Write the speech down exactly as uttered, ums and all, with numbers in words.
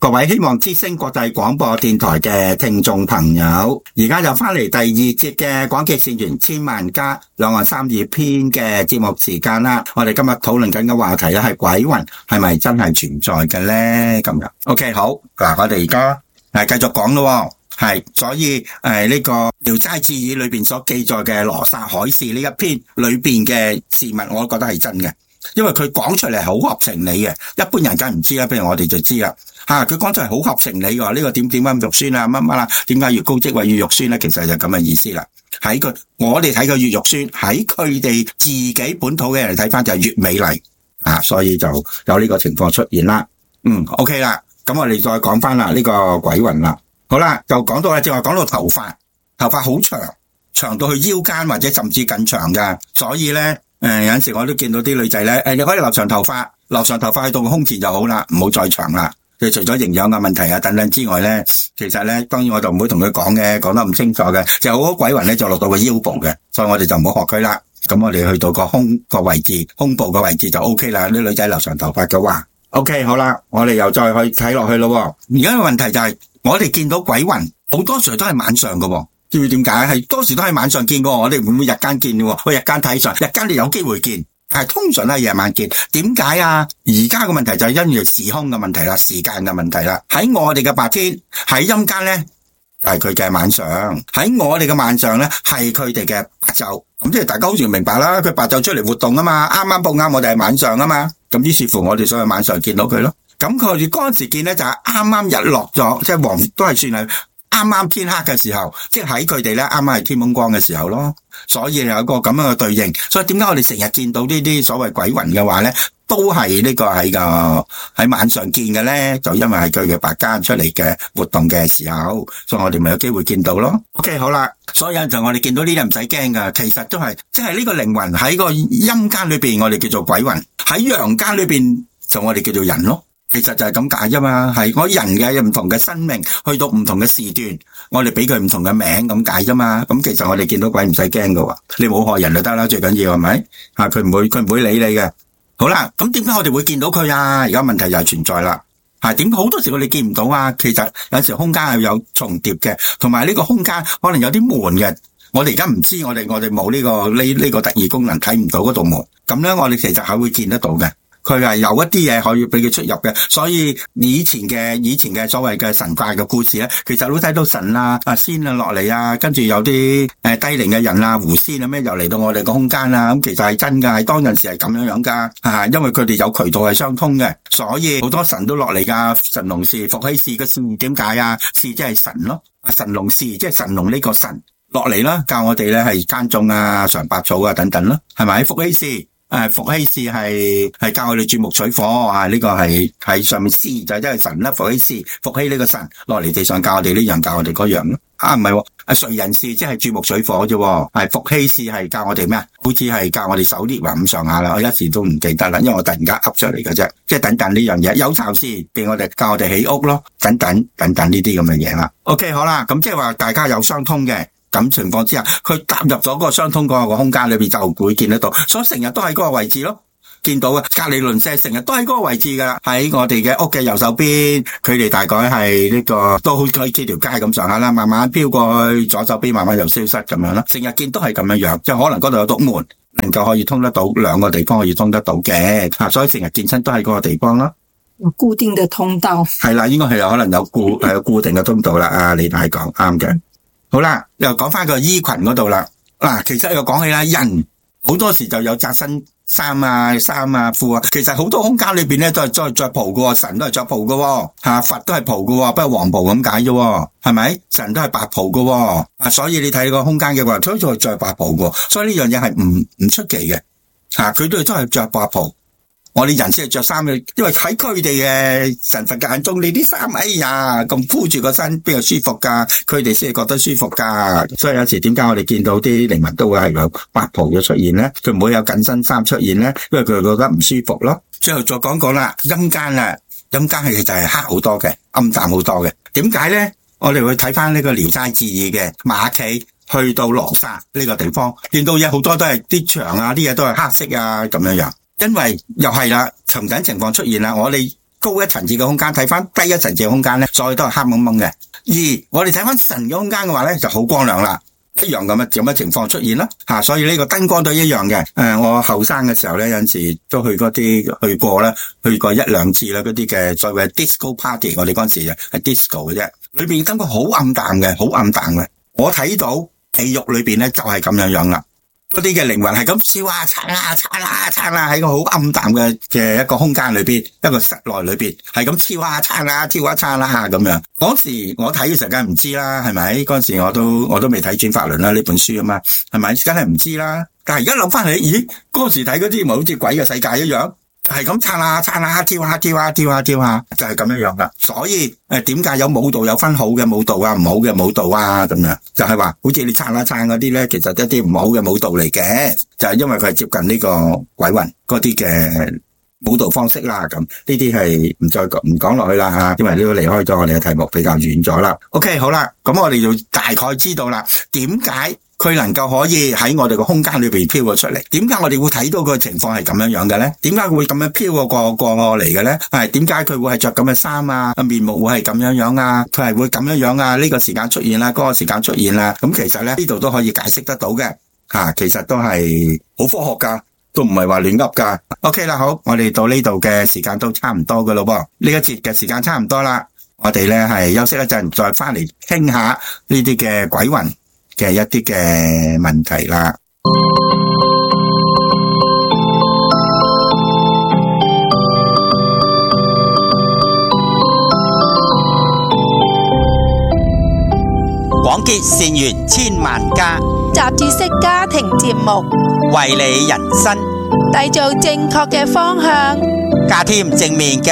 各位希望之聲國際廣播電台嘅聽眾朋友，而家就翻嚟第二節嘅廣極善緣千萬家兩岸三二篇嘅節目時間啦。我哋今日討論緊嘅話題咧係鬼魂係咪真係存在嘅咧？咁樣 OK 好嗱，我哋而家誒繼續講咯。係，所以誒呢、呃這個《聊齋志異》裏邊所記載嘅羅剎海市呢一篇裏邊嘅事物，我都覺得係真嘅，因為佢講出嚟係好合情理嘅，一般人梗唔知啦，譬如我哋就知啦。吓，佢講出嚟好合情理嘅，呢、這個點點解咁肉酸啊，乜乜啦，點解越高職位越肉酸咧？其實就咁嘅意思啦。喺佢我哋睇佢越肉酸，喺佢哋自己本土嘅人嚟睇翻就係越美麗啊，所以就有呢個情況出現啦。嗯 ，OK 啦，咁我哋再講翻啦呢個鬼魂啦。好啦，就講到啦，正話講到頭髮，頭髮好長，長到去腰間或者甚至更長噶，所以咧，誒、呃、有陣時我都見到啲女仔咧，誒、呃、你可以留長頭髮，留長頭髮去到個胸前就好啦，唔好再長啦。佢除咗營養嘅問題啊等等之外咧，其實咧，當然我就唔會同佢講嘅，講得唔清楚嘅，就好多鬼魂咧就落到個腰部嘅，所以我哋就唔好學佢啦。咁我哋去到個胸個位置，胸部個位置就 O K 啦。啲女仔留長頭髮嘅話 ，O K 好啦，我哋又再去睇落去咯。而家嘅問題就係、是。我哋見到鬼魂好多時都係晚上㗎，知唔知點解？係多時都係晚上見過，我哋會唔會日間見嘅？去日間睇上，日間你有機會見，但係通常都係夜晚見。點解啊？而家嘅問題就係因為時空嘅問題啦，時間嘅問題啦。喺我哋嘅白天，喺陰間咧就係佢嘅晚上；喺我哋嘅晚上咧係佢哋嘅白晝。咁即係大家好似明白啦，佢白晝出嚟活動啊嘛，啱啱報啱我哋係晚上啊嘛。咁於是乎我哋所以晚上見到佢咯。咁佢哋嗰陣時見咧就係啱啱日落咗，即係黃都係算係啱啱天黑嘅時候，即係喺佢哋咧啱啱係天蒙光嘅時候咯。所以有一個咁樣嘅對應。所以點解我哋成日見到呢啲所謂鬼魂嘅話咧，都係呢個喺個喺晚上見嘅咧，就因為係佢嘅白間出嚟嘅活動嘅時候，所以我哋咪有機會見到咯。OK 好啦，所以有陣時我哋見到呢啲唔使驚噶，其實都係即係呢個靈魂喺個陰間裏邊，我哋叫做鬼魂；喺陽間裏邊就我哋叫做人咯。其實就係咁解啫嘛，係我人嘅唔同嘅生命，去到唔同嘅時段，我哋俾佢唔同嘅名咁解啫嘛。咁其實我哋見到鬼唔使驚噶，你冇害人就得啦，最緊要係咪？吓，佢唔會佢唔會理你嘅。好啦，咁點解我哋會見到佢啊？而家問題又係存在啦。吓，點解好多時我哋見唔到啊？其實有時空間係有重疊嘅，同埋呢個空間可能有啲門嘅。我哋而家唔知，我哋我哋冇呢個呢呢個特異功能，睇唔到嗰道門。咁咧，我哋其實係會見得到嘅。佢係有一啲嘢可以俾佢出入嘅，所以以前嘅以前嘅所謂嘅神怪嘅故事咧，其實都睇到神啊、啊仙啊落嚟啊，跟住有啲誒低靈嘅人啊、狐仙啊咩又嚟到我哋個空間啊，咁其實係真噶，係當陣時係咁樣樣噶，啊，因為佢哋有渠道係相通嘅，所以好多神都落嚟噶。神農氏、伏羲氏嘅氏點解啊？氏即係神咯，啊神農氏即係神農呢個神落嚟啦，教我哋咧係耕種啊、嘗百草啊等等咯，係咪？伏羲氏。誒，伏羲氏係係教我哋鑽木取火啊！呢、這個係喺上面師就真係神啦，伏羲氏伏羲呢個神落嚟地上教我哋呢樣教我哋嗰樣咯。啊，唔係，啊燧人氏即係鑽木取火啫，係伏羲氏係教我哋咩？好似係教我哋狩獵咁上下啦，我一時都唔記得啦，因為我突然間噏出嚟嘅啫。即係等等呢樣嘢，有巢氏俾我哋教我哋起屋咯，等等等等呢啲咁嘅嘢啦。OK， 好啦，咁即係話大家有相通嘅。咁情況之下，佢踏入咗嗰個相通嗰個空間裏邊，就會見得到，所以成日都喺嗰個位置咯，見到嘅隔籬鄰舍成日都喺嗰個位置噶，喺我哋嘅屋嘅右手邊，佢哋大概係呢個都好似幾條街咁上下啦，慢慢飄過去左手邊，慢慢又消失咁樣啦，成日見都係咁樣樣，即係可能嗰度有道門，能夠可以通得到兩個地方可以通得到嘅，吓，所以成日見親都喺嗰個地方咯。 有固定嘅通道係啦，應該係有可能有固係有固定嘅通道啦。啊，李大講啱嘅。好啦，又講翻個衣裙嗰度啦。嗱，其實又講起啦，人好多時就有紮身衫啊、衫啊、褲啊。其實好多空間裏邊咧都係都係着袍噶，神都係着袍噶，吓佛都係袍噶，不過黃袍咁解啫，係咪？神都係白袍噶，啊，所以你睇個空間嘅話，都係着白袍噶，所以呢樣嘢係唔唔出奇嘅，吓佢都係都係着白袍。我哋人先係着衫嘅，因為喺佢哋嘅神佛嘅眼中，你啲衫，哎呀咁箍住個身，邊度舒服噶？佢哋先係覺得舒服噶。所以有時點解我哋見到啲靈魂都會係有白袍嘅出現咧？佢唔會有緊身衫出現咧，因為佢哋覺得唔舒服咯。最後再講講啦，陰間啊，陰間係就係黑好多嘅，暗淡好多嘅。點解咧？我哋會睇翻呢個《聊齋志異》嘅馬企去到羅剎呢個地方，見到嘢好多都係啲牆啊，啲嘢都係黑色啊咁樣樣。因為又係啦，同等情況出現啦，我哋高一層次嘅空間，睇翻低一層次嘅空間咧，所有都係黑蒙蒙嘅。而我哋睇翻神嘅空間嘅話咧，就好光亮啦。一樣咁嘅咁嘅情況出現啦，吓、啊，所以呢個燈光都一樣嘅。誒、呃，我後生嘅時候咧，有陣時都去嗰啲去過啦，去過一兩次啦，嗰啲嘅所謂 disco party， 我哋嗰陣時係 disco 嘅啫，裏邊燈光好暗淡嘅，好暗淡嘅。我睇到地獄裏邊咧就係咁樣樣啦。嗰啲嘅靈魂係咁燒啊、撐啊、撐啊、撐啊，喺個好暗淡嘅嘅一個空間裏邊，一個室內裏邊，係咁燒啊、撐啊、跳啊、撐啦咁樣。嗰時我睇嘅時候梗係唔知啦，係咪？嗰時我都我都未睇轉法輪啦呢本書啊嘛，係咪？梗係唔知啦。但係而家諗翻起，咦？嗰時睇嗰啲咪好似鬼嘅世界一樣，係咁撐啊、撐啊、跳啊、跳啊、跳啊、跳啊，就係咁樣樣噶。所以誒，點解有舞蹈有分好嘅舞蹈啊，唔好嘅舞蹈啊？咁樣就係話，好似你撐啊撐嗰啲咧，其實一啲唔好嘅舞蹈嚟嘅，就係因為佢係接近呢個鬼魂嗰啲嘅舞蹈方式啦。咁呢啲係唔再唔講落去啦吓，因為呢個離開咗我哋嘅題目比較遠咗啦。OK， 好啦，咁我哋就大概知道啦，點解佢能夠可以喺我哋個空間裏邊飄咗出嚟？點解我哋會睇到佢嘅情況係咁樣樣嘅咧？點解會咁樣飄過過過嚟嘅咧？係點解佢會係着咁嘅衫啊？面目會係咁樣樣啊？佢係會咁樣樣啊？呢個時間出現啦，嗰個時間出現啦。咁其實咧呢度都可以解釋得到嘅吓，其實都係好科學噶，都唔係話亂噏噶。OK 啦，好，我哋到呢度嘅時間都差唔多噶咯噃，呢一節嘅時間差唔多啦，我哋咧係休息一陣，再翻嚟傾下呢啲嘅鬼魂嘅一啲嘅問題啦。 廣結善緣千萬家， 雜誌式家庭節目， 為你人生締造正確嘅方向， 加添正面嘅